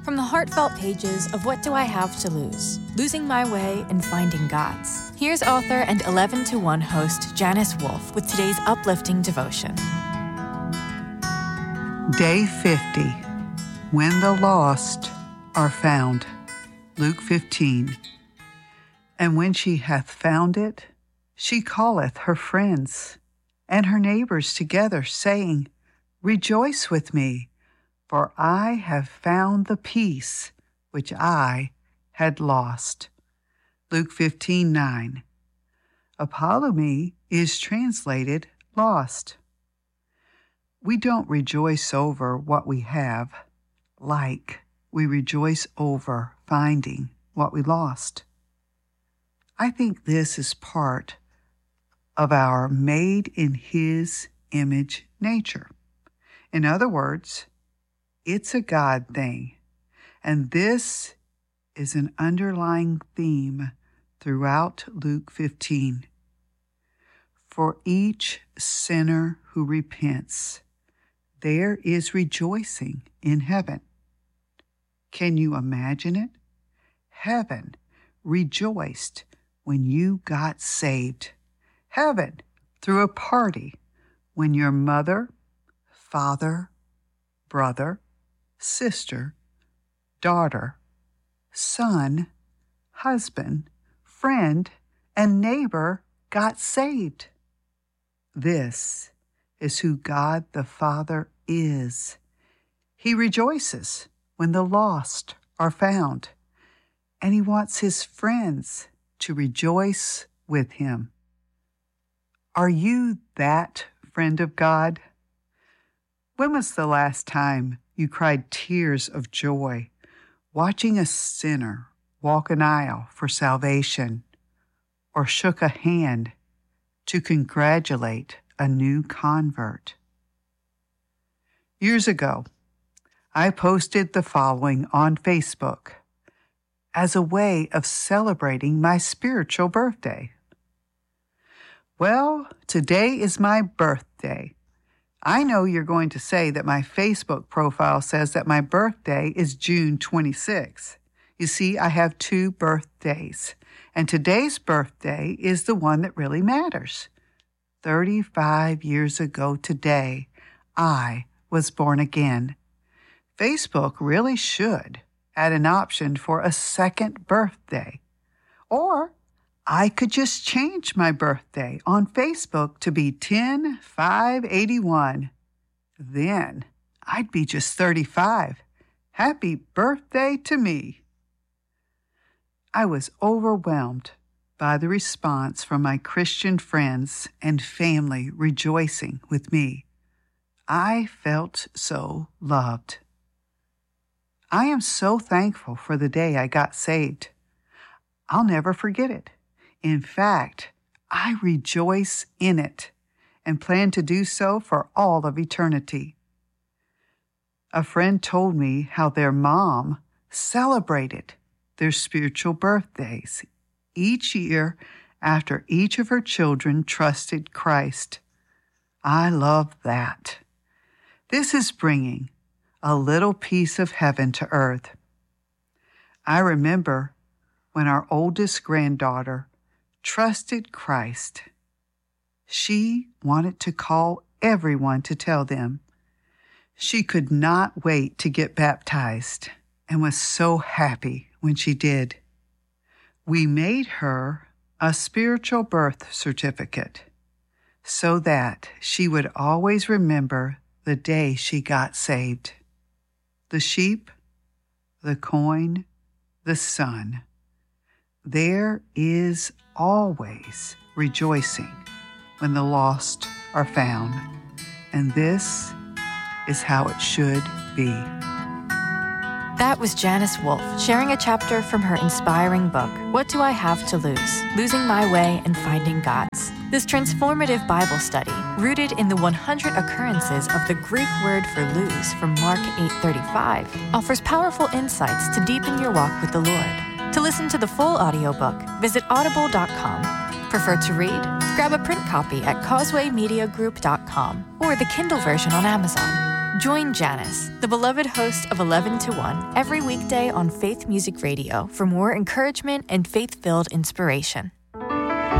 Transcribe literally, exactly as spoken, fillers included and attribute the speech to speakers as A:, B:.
A: From the heartfelt pages of What Do I Have to Lose? Losing My Way and Finding God's. Here's author and eleven to one host Janice Wolfe with today's uplifting devotion.
B: Day fifty. When the lost are found. Luke fifteen. And when she hath found it, she calleth her friends and her neighbors together, saying, Rejoice with me, for I have found the peace which I had lost. Luke fifteen nine. Apolumi is translated lost. We don't rejoice over what we have, like we rejoice over finding what we lost. I think this is part of our made in His image nature. In other words, it's a God thing, and this is an underlying theme throughout Luke fifteen. For each sinner who repents, there is rejoicing in heaven. Can you imagine it? Heaven rejoiced when you got saved. Heaven threw a party when your mother, father, brother, sister, daughter, son, husband, friend, and neighbor got saved. This is who God the Father is. He rejoices when the lost are found, and He wants His friends to rejoice with Him. Are you that friend of God? When was the last time you cried tears of joy watching a sinner walk an aisle for salvation, or shook a hand to congratulate a new convert? Years ago, I posted the following on Facebook as a way of celebrating my spiritual birthday. Well, today is my birthday. I know you're going to say that my Facebook profile says that my birthday is June twenty-sixth. You see, I have two birthdays, and today's birthday is the one that really matters. thirty-five years ago today, I was born again. Facebook really should add an option for a second birthday. Or I could just change my birthday on Facebook to be ten five eighty-one. Then I'd be just thirty-five. Happy birthday to me. I was overwhelmed by the response from my Christian friends and family rejoicing with me. I felt so loved. I am so thankful for the day I got saved. I'll never forget it. In fact, I rejoice in it and plan to do so for all of eternity. A friend told me how their mom celebrated their spiritual birthdays each year after each of her children trusted Christ. I love that. This is bringing a little piece of heaven to earth. I remember when our oldest granddaughter trusted Christ. She wanted to call everyone to tell them. She could not wait to get baptized and was so happy when she did. We made her a spiritual birth certificate so that she would always remember the day she got saved. The sheep, the coin, the sun. There is always rejoicing when the lost are found, and this is how it should be.
A: That was Janice Wolfe sharing a chapter from her inspiring book, What Do I Have to Lose? Losing My Way and Finding God's. This transformative Bible study, rooted in the one hundred occurrences of the Greek word for lose from Mark eight thirty-five, offers powerful insights to deepen your walk with the Lord. To listen to the full audiobook, visit audible dot com. Prefer to read? Grab a print copy at causeway media group dot com or the Kindle version on Amazon. Join Janice, the beloved host of eleven to one, every weekday on Faith Music Radio for more encouragement and faith-filled inspiration.